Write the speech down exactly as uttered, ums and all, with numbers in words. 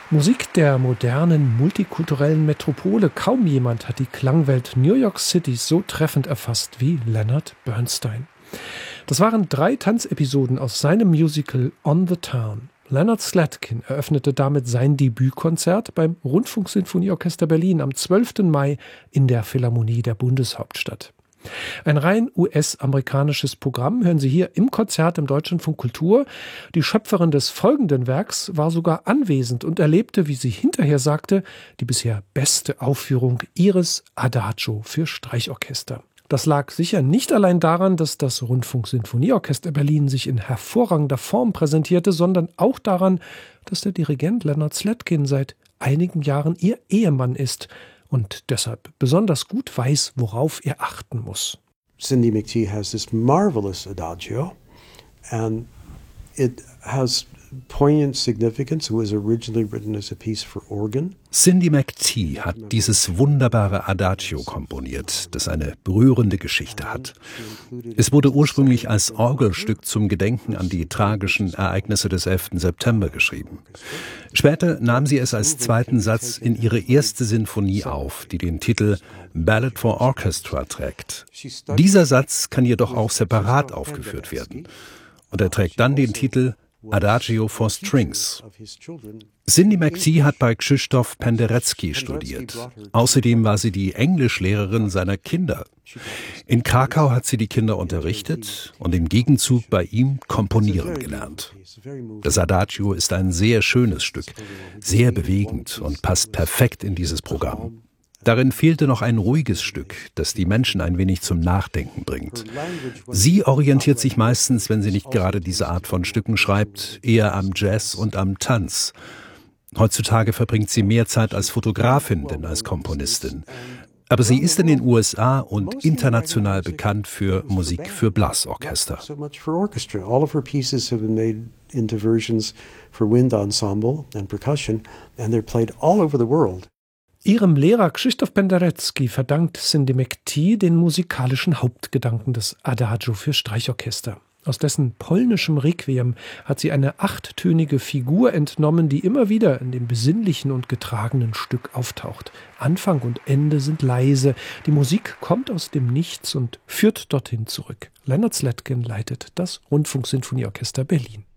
Musik der modernen, multikulturellen Metropole. Kaum jemand hat die Klangwelt New York Citys so treffend erfasst wie Leonard Bernstein. Das waren drei Tanzepisoden aus seinem Musical On the Town. Leonard Slatkin eröffnete damit sein Debütkonzert beim Rundfunksinfonieorchester Berlin am zwölften Mai in der Philharmonie der Bundeshauptstadt. Ein rein U S-amerikanisches Programm hören Sie hier im Konzert im Deutschlandfunk Kultur. Die Schöpferin des folgenden Werks war sogar anwesend und erlebte, wie sie hinterher sagte, die bisher beste Aufführung ihres Adagio für Streichorchester. Das lag sicher nicht allein daran, dass das Rundfunksinfonieorchester Berlin sich in hervorragender Form präsentierte, sondern auch daran, dass der Dirigent Leonard Slatkin seit einigen Jahren ihr Ehemann ist und deshalb besonders gut weiß, worauf er achten muss. Cindy McTee has this marvelous adagio, and it has poignant significance. It was originally written as a piece for organ. Cindy McTee hat dieses wunderbare Adagio komponiert, das eine berührende Geschichte hat. Es wurde ursprünglich als Orgelstück zum Gedenken an die tragischen Ereignisse des elften September geschrieben. Später nahm sie es als zweiten Satz in ihre erste Sinfonie auf, die den Titel Ballad for Orchestra trägt. Dieser Satz kann jedoch auch separat aufgeführt werden. Und er trägt dann den Titel Adagio for Strings. Cindy McTee hat bei Krzysztof Penderecki studiert. Außerdem war sie die Englischlehrerin seiner Kinder. In Krakau hat sie die Kinder unterrichtet und im Gegenzug bei ihm komponieren gelernt. Das Adagio ist ein sehr schönes Stück, sehr bewegend und passt perfekt in dieses Programm. Darin fehlte noch ein ruhiges Stück, das die Menschen ein wenig zum Nachdenken bringt. Sie orientiert sich meistens, wenn sie nicht gerade diese Art von Stücken schreibt, eher am Jazz und am Tanz. Heutzutage verbringt sie mehr Zeit als Fotografin denn als Komponistin. Aber sie ist in den U S A und international bekannt für Musik für Blasorchester. All of her pieces have been made into versions for wind ensemble and percussion, and they're played all over the world. Ihrem Lehrer Krzysztof Penderecki verdankt Cindy McTee den musikalischen Hauptgedanken des Adagio für Streichorchester. Aus dessen polnischem Requiem hat sie eine achttönige Figur entnommen, die immer wieder in dem besinnlichen und getragenen Stück auftaucht. Anfang und Ende sind leise, die Musik kommt aus dem Nichts und führt dorthin zurück. Leonard Slatkin leitet das Rundfunksinfonieorchester Berlin.